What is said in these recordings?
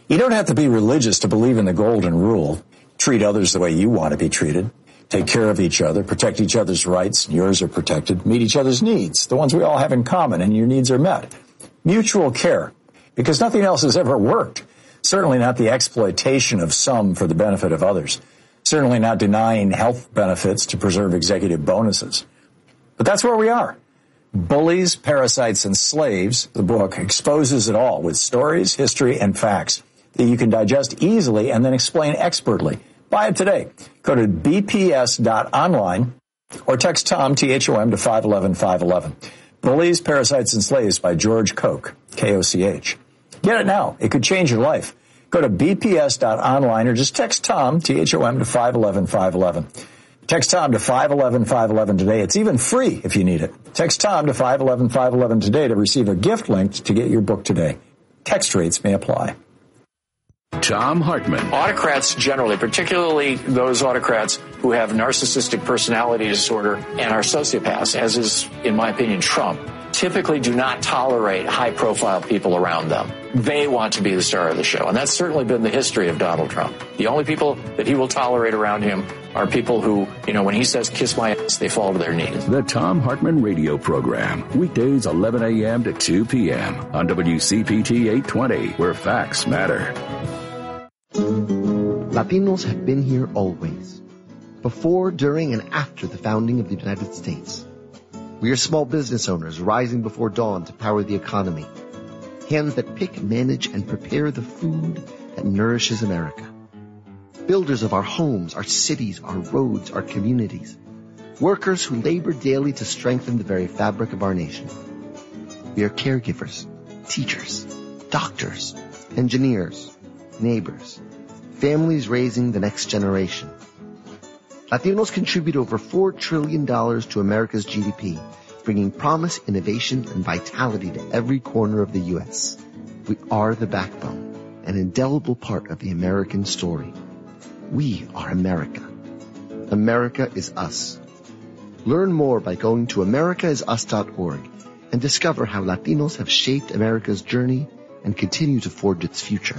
You don't have to be religious to believe in the golden rule. Treat others the way you want to be treated. Take care of each other, protect each other's rights, and yours are protected. Meet each other's needs, the ones we all have in common, and your needs are met. Mutual care, because nothing else has ever worked. Certainly not the exploitation of some for the benefit of others. Certainly not denying health benefits to preserve executive bonuses. But that's where we are. Bullies, Parasites, and Slaves, the book, exposes it all with stories, history, and facts that you can digest easily and then explain expertly. Buy it today. Go to bps.online or text Tom, T-H-O-M, to 511-511. Bullies, Parasites, and Slaves by George Koch, K-O-C-H. Get it now. It could change your life. Go to bps.online or just text Tom, T-H-O-M, to 511-511. Text Tom to 511-511 today. It's even free if you need it. Text Tom to 511-511 today to receive a gift link to get your book today. Text rates may apply. Thom Hartmann. Autocrats generally, particularly those autocrats who have narcissistic personality disorder and are sociopaths, as is, in my opinion, Trump, typically do not tolerate high-profile people around them. They want to be the star of the show, and that's certainly been the history of Donald Trump. The only people that he will tolerate around him are people who, when he says, kiss my ass, they fall to their knees. The Thom Hartmann Radio Program, weekdays 11 a.m. to 2 p.m. on WCPT 820, where facts matter. Latinos have been here always, before, during, and after the founding of the United States. We are small business owners rising before dawn to power the economy. Hands that pick, manage, and prepare the food that nourishes America. Builders of our homes, our cities, our roads, our communities. Workers who labor daily to strengthen the very fabric of our nation. We are caregivers, teachers, doctors, engineers, neighbors, families raising the next generation. Latinos contribute over $4 trillion to America's GDP, bringing promise, innovation, and vitality to every corner of the U.S. We are the backbone, an indelible part of the American story. We are America. America is us. Learn more by going to americaisus.org and discover how Latinos have shaped America's journey and continue to forge its future.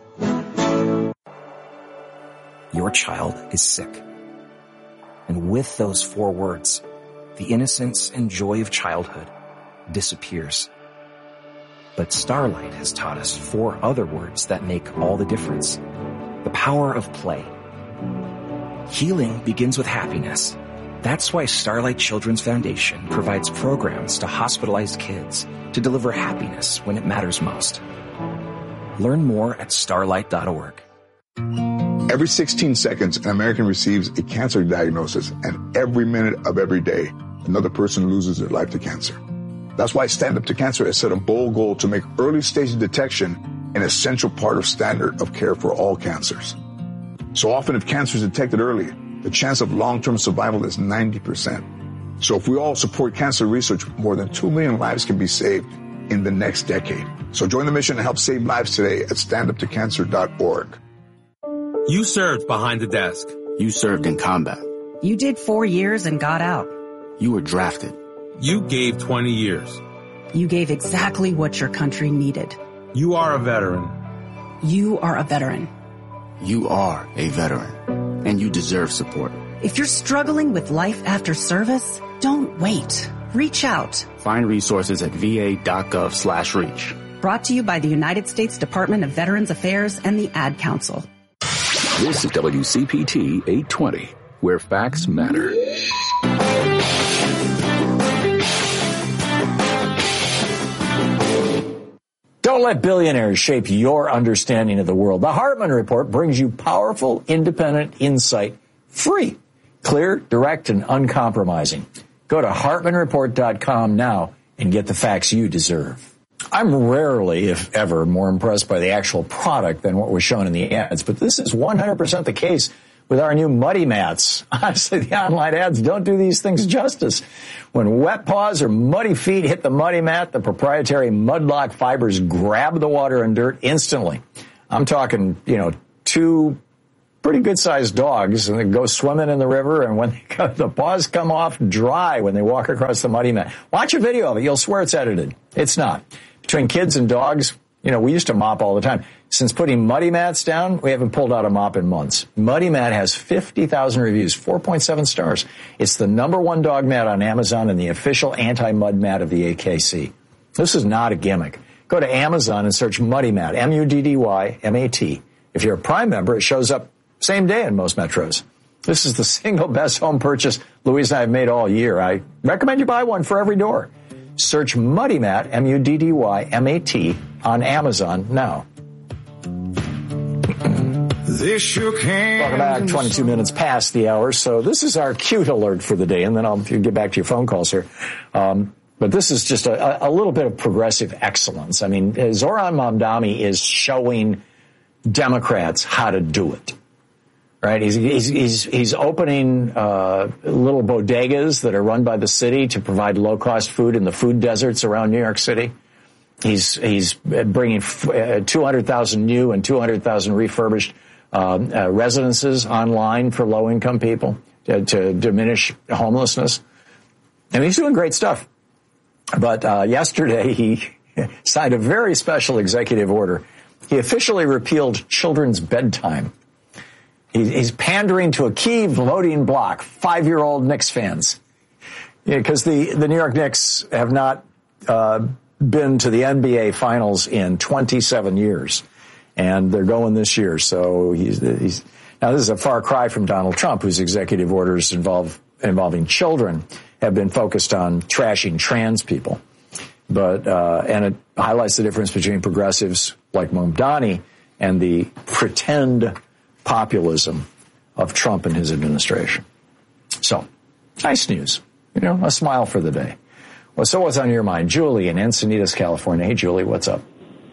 Your child is sick. And with those 4 words, the innocence and joy of childhood disappears. But Starlight has taught us 4 other words that make all the difference. The power of play. Healing begins with happiness. That's why Starlight Children's Foundation provides programs to hospitalized kids to deliver happiness when it matters most. Learn more at starlight.org. Every 16 seconds, an American receives a cancer diagnosis, and every minute of every day, another person loses their life to cancer. That's why Stand Up to Cancer has set a bold goal to make early-stage detection an essential part of standard of care for all cancers. So often, if cancer is detected early, the chance of long-term survival is 90%. So if we all support cancer research, more than 2 million lives can be saved in the next decade. So join the mission to help save lives today at standuptocancer.org. You served behind the desk. You served in combat. You did 4 years and got out. You were drafted. You gave 20 years. You gave exactly what your country needed. You are a veteran. You are a veteran. You are a veteran, and you deserve support. If you're struggling with life after service, don't wait. Reach out. Find resources at va.gov/reach. Brought to you by the United States Department of Veterans Affairs and the Ad Council. This is WCPT 820, where facts matter. Don't let billionaires shape your understanding of the world. The Hartmann Report brings you powerful, independent insight, free, clear, direct, and uncompromising. Go to hartmannreport.com now and get the facts you deserve. I'm rarely, if ever, more impressed by the actual product than what was shown in the ads, but this is 100% the case with our new Muddy Mats. Honestly, the online ads don't do these things justice. When wet paws or muddy feet hit the Muddy Mat, the proprietary Mudlock fibers grab the water and dirt instantly. I'm talking, 2 pretty good-sized dogs, and they go swimming in the river, and when the paws come off dry when they walk across the Muddy Mat. Watch a video of it. You'll swear it's edited. It's not. Between kids and dogs, We used to mop all the time. Since putting Muddy Mats down, we haven't pulled out a mop in months. Muddy Mat has 50,000 reviews, 4.7 stars. It's the #1 dog mat on Amazon and the official anti-mud mat of the AKC. This is not a gimmick. Go to Amazon and search Muddy Mat, MUDDYMAT. If you're a Prime member, it shows up same day in most metros. This is the single best home purchase Louise and I have made all year. I recommend you buy one for every door. Search Muddy Mat, MUDDYMAT, on Amazon now. Welcome back, 22 minutes past the hour. So this is our cute alert for the day, and then I'll get back to your phone calls here. But this is just a little bit of progressive excellence. I mean, Zoran Mamdani is showing Democrats how to do it. Right? He's opening little bodegas that are run by the city to provide low-cost food in the food deserts around New York City. He's bringing 200,000 new and 200,000 refurbished residences online for low-income people to diminish homelessness. And he's doing great stuff. But yesterday he signed a very special executive order. He officially repealed children's bedtime. He's pandering to a key voting bloc, 5-year-old Knicks fans. Because the New York Knicks have not been to the NBA Finals in 27 years. And they're going this year. So now this is a far cry from Donald Trump, whose executive orders involving children have been focused on trashing trans people. But and it highlights the difference between progressives like Mamdani and the pretend populism of Trump and his administration. So, nice news. A smile for the day. Well, so what's on your mind? Julie in Encinitas, California. Hey, Julie, what's up?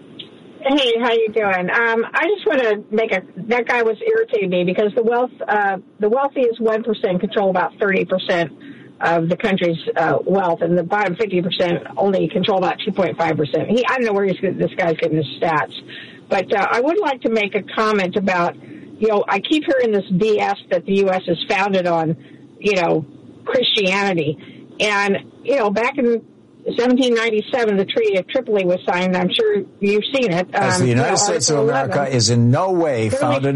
Hey, how you doing? I just want to that guy was irritating me because the wealthiest 1% control about 30% of the country's wealth, and the bottom 50% only control about 2.5%. I don't know where this guy's getting his stats, but I would like to make a comment about, I keep hearing this BS that the U.S. is founded on, Christianity. And, back in 1797, the Treaty of Tripoli was signed. I'm sure you've seen it. As the United States of America is in no way founded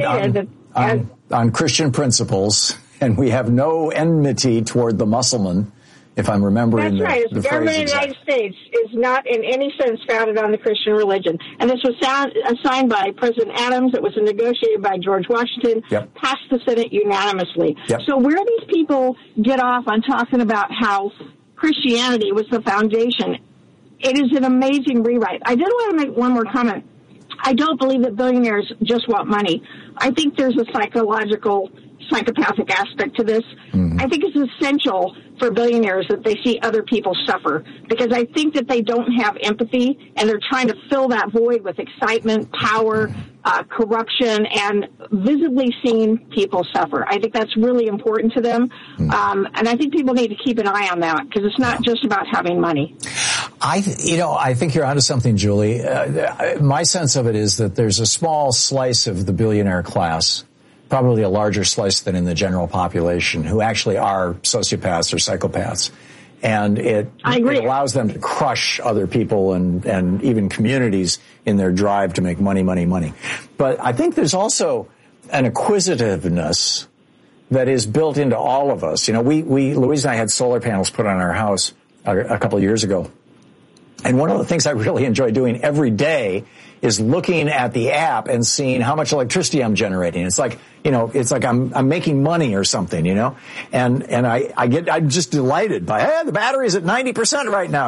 on Christian principles, and we have no enmity toward the Muslim, if I'm remembering the phrase. The government of the United States is not in any sense founded on the Christian religion. And this was signed by President Adams. It was negotiated by George Washington, passed the Senate unanimously. So where these people get off on talking about how Christianity was the foundation, it is an amazing rewrite. I did want to make one more comment. I don't believe that billionaires just want money. I think there's a psychopathic aspect to this. Mm-hmm. I think it's essential for billionaires that they see other people suffer, because I think that they don't have empathy, and they're trying to fill that void with excitement, power, corruption, and visibly seeing people suffer. I think that's really important to them. Mm-hmm. And I think people need to keep an eye on that, because it's not just about having money. I think you're onto something, Julie. My sense of it is that there's a small slice of the billionaire class, probably a larger slice than in the general population, who actually are sociopaths or psychopaths. And it allows them to crush other people and even communities in their drive to make money. But I think there's also an acquisitiveness that is built into all of us. Louise and I had solar panels put on our house a couple of years ago. And one of the things I really enjoy doing every day is looking at the app and seeing how much electricity I'm generating. It's like I'm making money or something, and I'm just delighted by, the battery's at 90% right now,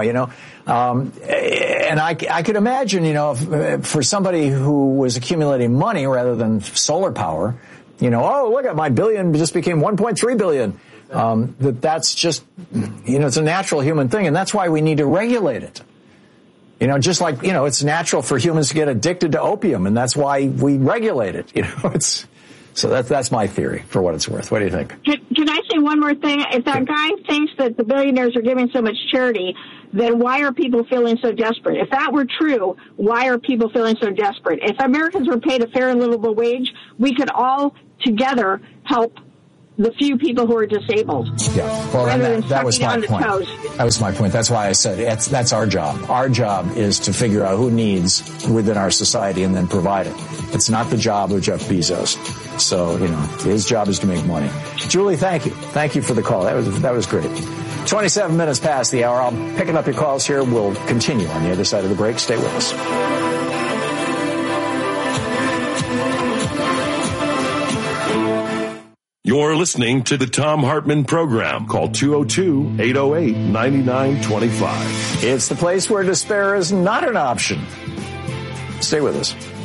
and I could imagine, if, for somebody who was accumulating money rather than solar power, look at my billion just became 1.3 billion. That's just, it's a natural human thing, and that's why we need to regulate it. Just like, it's natural for humans to get addicted to opium, and that's why we regulate it. So that's my theory, for what it's worth. What do you think? Can I say one more thing? If that guy thinks that the billionaires are giving so much charity, then why are people feeling so desperate? If that were true, why are people feeling so desperate? If Americans were paid a fair and livable wage, we could all together help the few people who are disabled. Yeah, well, and that was my point. Toes. That was my point. That's why I said that's our job. Our job is to figure out who needs within our society and then provide it. It's not the job of Jeff Bezos. So, his job is to make money. Julie, thank you. Thank you for the call. That was great. 27 minutes past the hour. I'm picking up your calls here. We'll continue on the other side of the break. Stay with us. You're listening to the Thom Hartmann Program. Call 202-808-9925. It's the place where despair is not an option. Stay with us.